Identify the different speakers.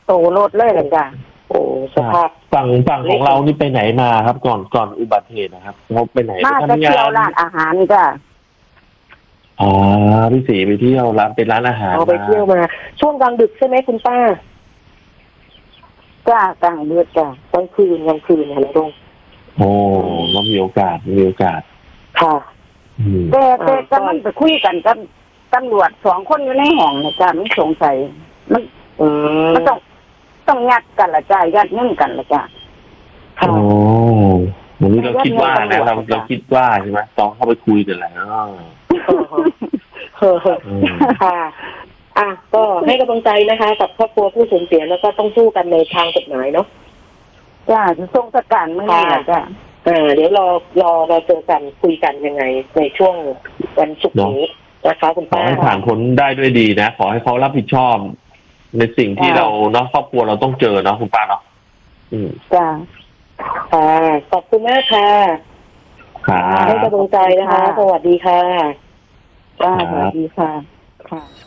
Speaker 1: โตรถเลยเลยจ้ะ
Speaker 2: โอ้สภาพฝั่งของเรานี่ไปไหนมาครับก่อนอุบัติเหตุนะครับเราไปไหนไป
Speaker 1: มาจะ
Speaker 2: ทำงา
Speaker 1: เที่ยวน ร้านอาหารจ้ะ
Speaker 2: อ๋อพี่ศรีไปเที่ยวเป็นร้านอาหาร
Speaker 3: ไปเที่ยวมาช่วงกลางดึกใช่ไหมคุณป้า
Speaker 1: จ้ากลางเดือนจ้ะ
Speaker 3: กลางคืนค่ะลุง
Speaker 2: โอ้ก็มีโอกาส
Speaker 3: ค่ะ
Speaker 1: แต่ก็มันไปคุยกันกับตำรวจ2 คนอยู่ในห้องนะจ้ะไม่สงสัยมันต้องยัดกันละจ้ะยัดเงินกันละจ้ะ
Speaker 2: โอ้วันนี้เราคิดว่านะเราคิดว่าใช่ไหมตอนเข้าไปคุยกันแล้ว
Speaker 3: ค่ะก็ให้กำลังใจนะคะกับครอบครัวผู้สูญเสียแล้วก็ต้องสู้กันในทางกฎหมายเนาะ
Speaker 1: จ้ะจะส่งสการเมื่อไหร่จ้ะ
Speaker 3: เดี๋ยวเราเจอกันคุยกันยังไงในช่วงวันศุกร์นี้นะคะคุณป้า
Speaker 2: ขอให้ผ่านพ้นได้ด้วยดีนะขอให้เขารับผิดชอบในสิ่งที่เราเนาะครอบครัวเราต้องเจอเนาะคุณป้าเนาะ
Speaker 1: จ้ะ
Speaker 3: ขอบคุณมากค่ะให้กำลังใจนะคะสวัสดีค่ะ
Speaker 1: สวัสดีค่ะ